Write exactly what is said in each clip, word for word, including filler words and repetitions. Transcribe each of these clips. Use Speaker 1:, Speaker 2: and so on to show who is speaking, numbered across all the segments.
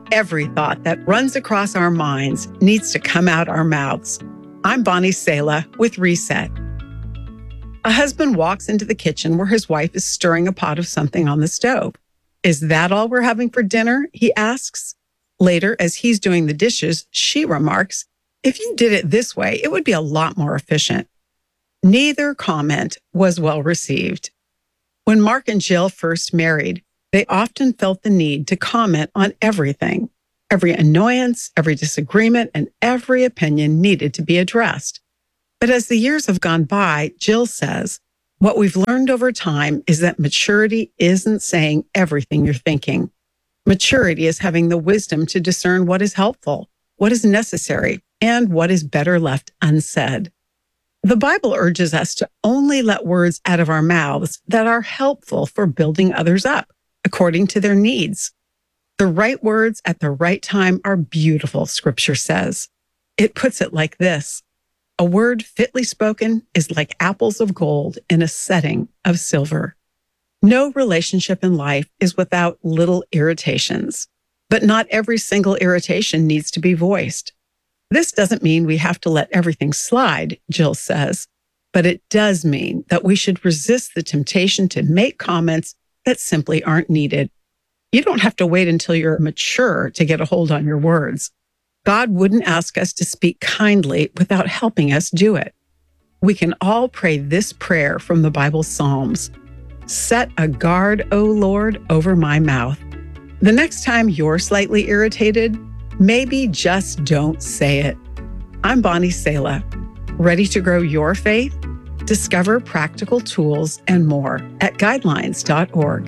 Speaker 1: Every thought that runs across our minds needs to come out our mouths. I'm Bonnie Sala with Reset. A husband walks into the kitchen where his wife is stirring a pot of something on the stove. Is that all we're having for dinner? He asks. Later, as he's doing the dishes, she remarks, if you did it this way, it would be a lot more efficient. Neither comment was well received. When Mark and Jill first married, they often felt the need to comment on everything. Every annoyance, every disagreement, and every opinion needed to be addressed. But as the years have gone by, Jill says, what we've learned over time is that maturity isn't saying everything you're thinking. Maturity is having the wisdom to discern what is helpful, what is necessary, and what is better left unsaid. The Bible urges us to only let words out of our mouths that are helpful for building others up, according to their needs. The right words at the right time are beautiful, Scripture says. It puts it like this. A word fitly spoken is like apples of gold in a setting of silver. No relationship in life is without little irritations, but not every single irritation needs to be voiced. This doesn't mean we have to let everything slide, Jill says, but it does mean that we should resist the temptation to make comments that simply aren't needed. You don't have to wait until you're mature to get a hold on your words. God wouldn't ask us to speak kindly without helping us do it. We can all pray this prayer from the Bible Psalms. Set a guard, O Lord, over my mouth. The next time you're slightly irritated, maybe just don't say it. I'm Bonnie Sala. Ready to grow your faith? Discover practical tools and more at guidelines dot org.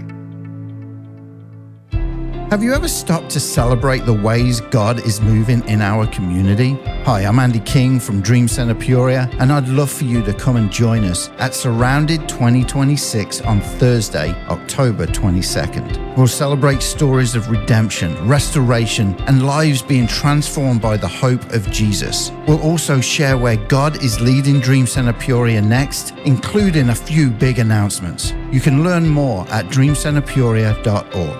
Speaker 2: Have you ever stopped to celebrate the ways God is moving in our community? Hi, I'm Andy King from Dream Center Peoria, and I'd love for you to come and join us at Surrounded twenty twenty-six on Thursday, October twenty-second. We'll celebrate stories of redemption, restoration, and lives being transformed by the hope of Jesus. We'll also share where God is leading Dream Center Peoria next, including a few big announcements. You can learn more at dream center peoria dot org.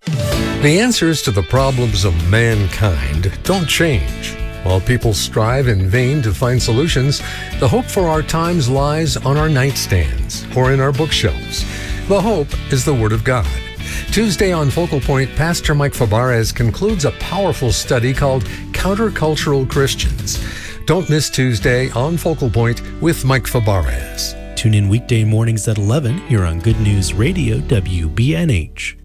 Speaker 3: The answers to the problems of mankind don't change. While people strive in vain to find solutions, the hope for our times lies on our nightstands or in our bookshelves. The hope is the Word of God. Tuesday on Focal Point, Pastor Mike Fabarez concludes a powerful study called Countercultural Christians. Don't miss Tuesday on Focal Point with Mike Fabarez.
Speaker 4: Tune in weekday mornings at eleven here on Good News Radio W B N H.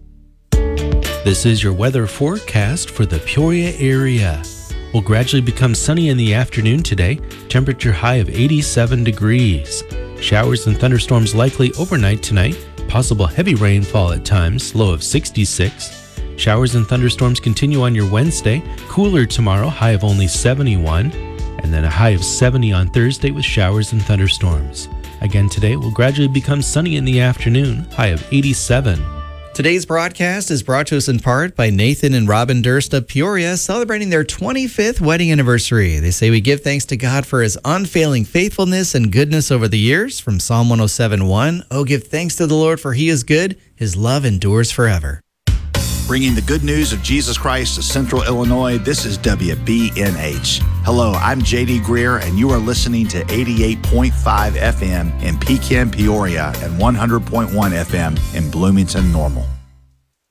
Speaker 4: This is your weather forecast for the Peoria area. Will gradually become sunny in the afternoon today, temperature high of eighty-seven degrees. Showers and thunderstorms likely overnight tonight, possible heavy rainfall at times, low of sixty-six. Showers and thunderstorms continue on your Wednesday, cooler tomorrow, high of only seventy-one, and then a high of seventy on Thursday with showers and thunderstorms. Again today will gradually become sunny in the afternoon, high of eighty-seven.
Speaker 5: Today's broadcast is brought to us in part by Nathan and Robin Durst of Peoria, celebrating their twenty-fifth wedding anniversary. They say we give thanks to God for his unfailing faithfulness and goodness over the years. From Psalm one oh seven one, oh, give thanks to the Lord for he is good. His love endures forever.
Speaker 6: Bringing the good news of Jesus Christ to Central Illinois, this is W B N H. Hello, I'm J D Greer, and you are listening to eighty-eight point five F M in Pecan, Peoria, and one hundred point one F M in Bloomington, Normal.